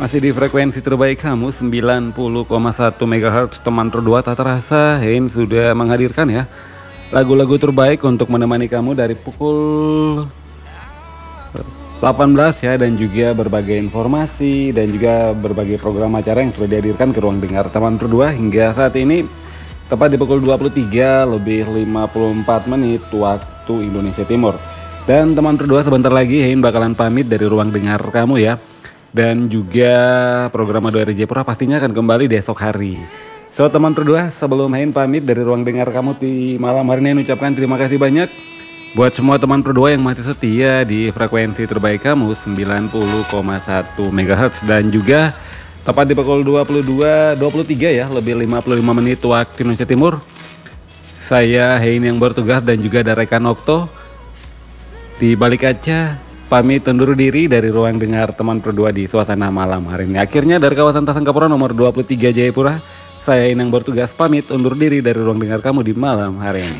Masih di frekuensi terbaik kamu 90,1 MHz. Teman berdua tak terasa Hein sudah menghadirkan ya lagu-lagu terbaik untuk menemani kamu dari pukul 18 ya, dan juga berbagai informasi dan juga berbagai program acara yang sudah dihadirkan ke ruang dengar teman berdua hingga saat ini tepat di pukul 23 lebih 54 menit waktu Indonesia Timur. Dan teman berdua, sebentar lagi Hein bakalan pamit dari ruang dengar kamu ya. Dan juga program Ado RJ Pura pastinya akan kembali di esok hari. So teman berdua, sebelum Hein pamit dari ruang dengar kamu di malam hari ini, ucapkan terima kasih banyak buat semua teman berdua yang masih setia di frekuensi terbaik kamu 90,1 MHz. Dan juga tepat di pukul 23 ya lebih 55 menit waktu Indonesia Timur, saya Hein yang bertugas dan juga ada rekan Okto di balik kaca pamit undur diri dari ruang dengar teman berdua di suasana malam hari ini. Akhirnya dari kawasan Tasangkapura nomor 23 Jayapura, saya yang bertugas pamit undur diri dari ruang dengar kamu di malam hari ini.